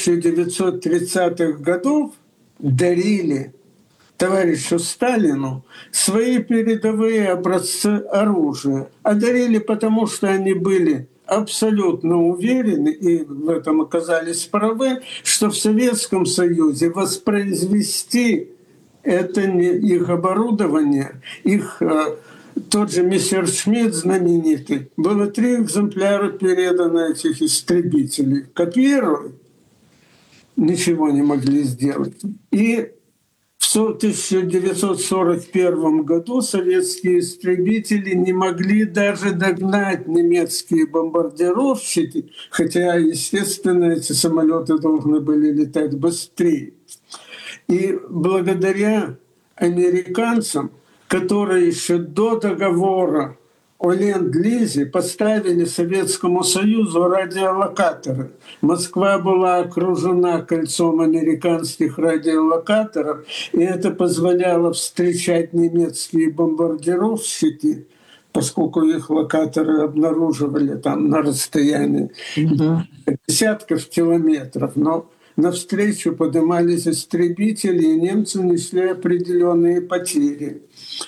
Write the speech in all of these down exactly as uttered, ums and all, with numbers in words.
тысяча девятьсот тридцатых годов дарили товарищу Сталину свои передовые образцы оружия. А дарили потому, что они были абсолютно уверены, и в этом оказались правы, что в Советском Союзе воспроизвести это не их оборудование, их тот же Мессершмитт знаменитый, было три экземпляра передано этих истребителей. Копировать ничего не могли сделать. И в тысяча девятьсот сорок первом году советские истребители не могли даже догнать немецкие бомбардировщики, хотя, естественно, эти самолеты должны были летать быстрее. И благодаря американцам, которые еще до договора о Ленд-Лизе поставили Советскому Союзу радиолокаторы. Москва была окружена кольцом американских радиолокаторов, и это позволяло встречать немецкие бомбардировщики, поскольку их локаторы обнаруживали там на расстоянии mm-hmm. десятков километров. Но навстречу поднимались истребители, и немцы несли определенные потери.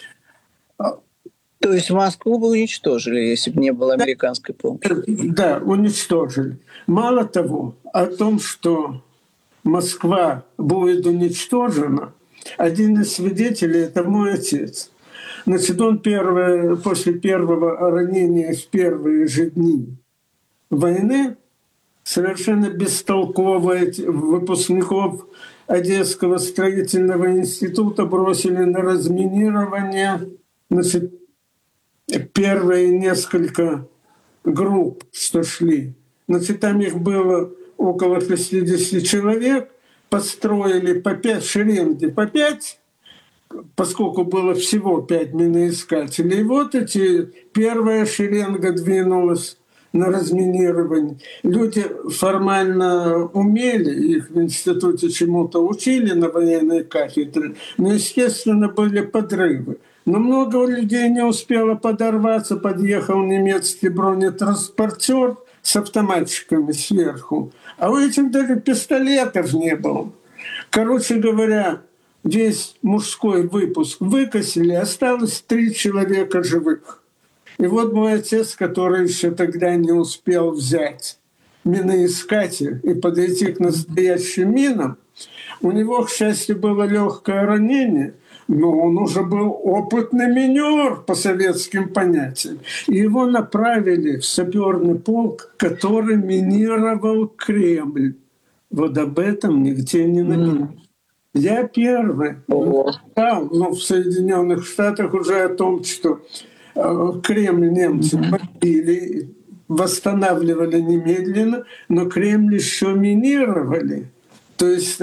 То есть Москву бы уничтожили, если бы не было американской помощи? Да, уничтожили. Мало того, о том, что Москва будет уничтожена, один из свидетелей — это мой отец. Значит, он первое, после первого ранения в первые же дни войны совершенно бестолково выпускников Одесского строительного института бросили на разминирование. Значит, первые несколько групп, что шли, значит, там их было около шестидесяти человек, построили по пять шеренги, по пять, поскольку было всего пять миноискателей. И вот эти первая шеренга двинулась на разминирование. Люди формально умели, их в институте чему-то учили на военной кафедре, но, естественно, были подрывы. Но много людей не успело подорваться. Подъехал немецкий бронетранспортер с автоматчиками сверху. А у этих даже пистолетов не было. Короче говоря, весь мужской выпуск выкосили, осталось три человека живых. И вот мой отец, который еще тогда не успел взять миноискатель и подойти к настоящим минам, у него, к счастью, было легкое ранение, но он уже был опытный минер по советским понятиям. И его направили в саперный полк, который минировал Кремль. Вот об этом нигде не написано. Mm. Я первый читал, но в Соединенных Штатах уже о том, что Кремль немцы бомбили, восстанавливали немедленно, но Кремль еще минировали. То есть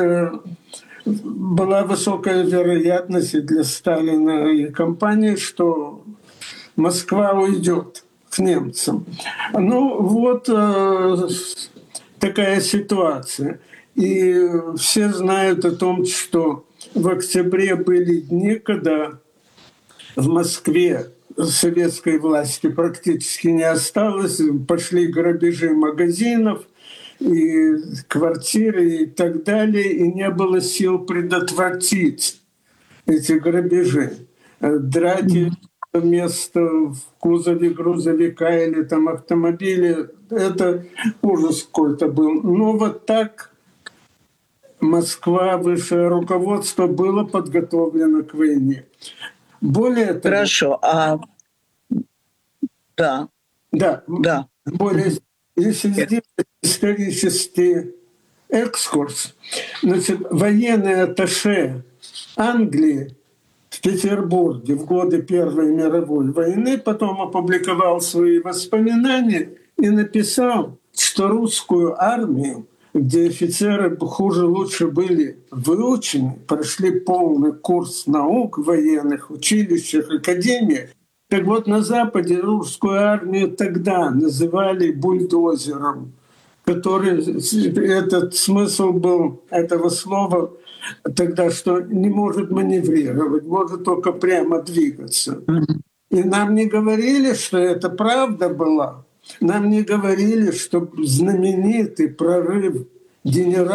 была высокая вероятность для Сталина и компании, что Москва уйдет к немцам. Ну вот э, такая ситуация. И все знают о том, что в октябре были дни, когда в Москве советской власти практически не осталось, пошли грабежи магазинов, и квартиры и так далее, и не было сил предотвратить эти грабежи. Драки вместо в кузове грузовика или там автомобиля — это ужас какой-то был. Но вот так Москва, высшее руководство было подготовлено к войне. Более того... Хорошо, а... Да. Да, да. Более... Если сделать исторический экскурс, значит, военный атташе Англии в Петербурге в годы Первой мировой войны потом опубликовал свои воспоминания и написал, что русскую армию, где офицеры хуже лучше были выучены, прошли полный курс наук в военных училищах, академиях. Так вот, на Западе русскую армию тогда называли бульдозером, который, этот смысл был этого слова тогда, что не может маневрировать, может только прямо двигаться. И нам не говорили, что это правда была. Нам не говорили, что знаменитый прорыв генерала